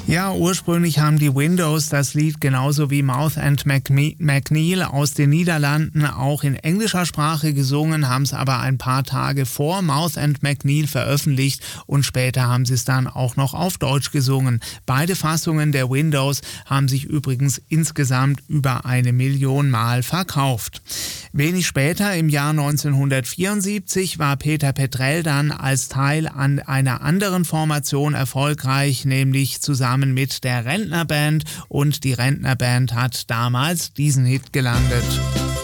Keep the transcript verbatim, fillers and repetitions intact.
Ja, ursprünglich haben die Windows das Lied genauso wie Mouth and McNeil aus den Niederlanden auch in englischer Sprache gesungen, haben es aber ein paar Tage vor Mouth and McNeil veröffentlicht und später haben sie es dann auch noch auf Deutsch gesungen. Beide Fassungen der Windows haben sich übrigens insgesamt über eine Million Mal verkauft. Wenig später, im Jahr neunzehnhundertvierundsiebzig, war Peter Petrell dann als Teil an einer anderen Formation erfolgreich, nämlich zusammen mit der Rentnerband, und die Rentnerband hat damals diesen Hit gelandet.